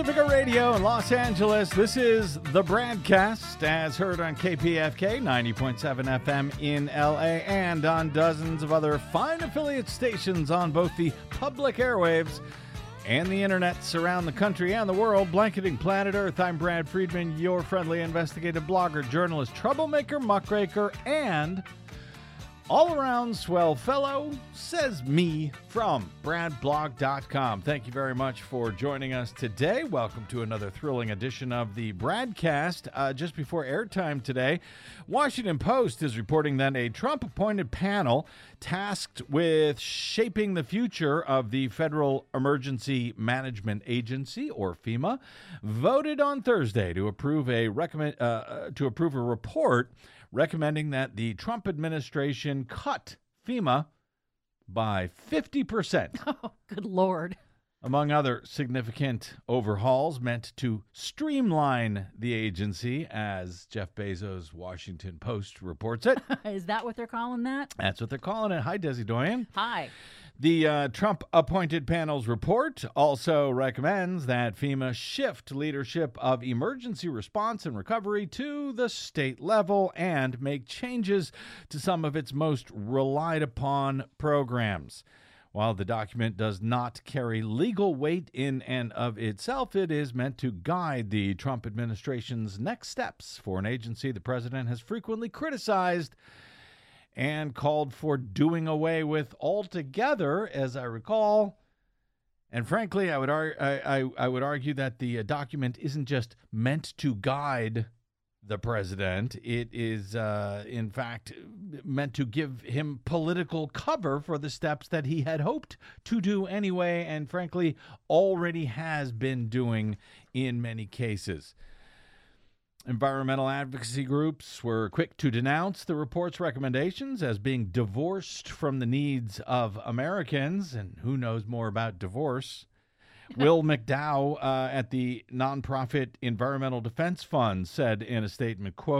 Pacifica Radio in Los Angeles. This is the BradCast, as heard on KPFK 90.7 FM in LA and on dozens of other fine affiliate stations on both the public airwaves and the internets around the country and the world, blanketing planet Earth. I'm Brad Friedman, your friendly investigative blogger, journalist, troublemaker, muckraker, and all-around swell fellow, says me, from bradblog.com. Thank you very much for joining us today. Welcome to another thrilling edition of the BradCast. Just before airtime today, Washington Post is reporting that a Trump-appointed panel tasked with shaping the future of the Federal Emergency Management Agency, or FEMA, voted on Thursday to approve a report recommending that the Trump administration cut FEMA by 50%. Oh, good Lord. Among other significant overhauls meant to streamline the agency, as Jeff Bezos' Washington Post reports it. Is that what they're calling that? That's what they're calling it. Hi, Desi Doyen. Hi. The Trump-appointed panel's report also recommends that FEMA shift leadership of emergency response and recovery to the state level and make changes to some of its most relied upon programs. While the document does not carry legal weight in and of itself, it is meant to guide the Trump administration's next steps for an agency the president has frequently criticized and called for doing away with altogether, as I recall. And frankly, I would argue that the document isn't just meant to guide the president. It is, in fact, meant to give him political cover for the steps that he had hoped to do anyway, and frankly, already has been doing in many cases. Environmental advocacy groups were quick to denounce the report's recommendations as being divorced from the needs of Americans, and who knows more about divorce. Will McDowell at the nonprofit Environmental Defense Fund said in a statement, quote,